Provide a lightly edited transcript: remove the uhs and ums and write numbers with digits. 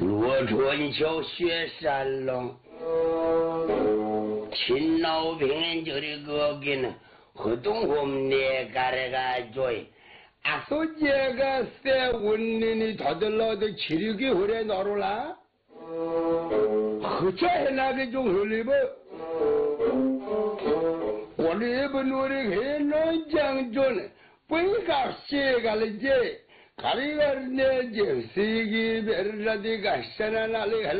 罗春秋雪山龙，秦老平就的哥哥呢，和东红的干了个嘴。啊，说这个三文的他的老的气力给回来哪路啦？和这那个种回来不？我的也不努力很能讲究呢，不搞写个了这。가리가르네 제시기 베르라디 가샤나나리